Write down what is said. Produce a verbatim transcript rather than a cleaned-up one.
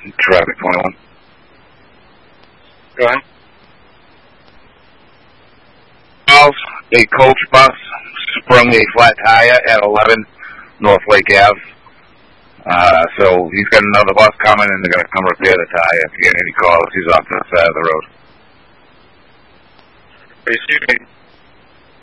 Traffic twenty-one. Go ahead. A coach bus sprung a flat tire at eleven North Lake Ave. Uh, so he's got another bus coming, and they're going to come repair the tire. If you get any calls, he's off to the side of the road. Excuse me.